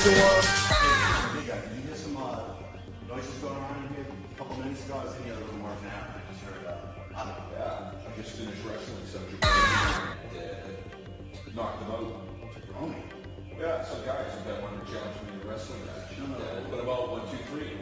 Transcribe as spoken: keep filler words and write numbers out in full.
to uh, Hey guys, did you hear some uh, noises going around in here a couple minutes ago? I was in here a little more than an hour. I just heard, uh, I don't know. Yeah, I just finished wrestling some Japan and uh, knocked them out. Jabroni. Yeah, some guys that wanted to challenge me in a wrestling match. No, no. Uh, put them out one, two, three.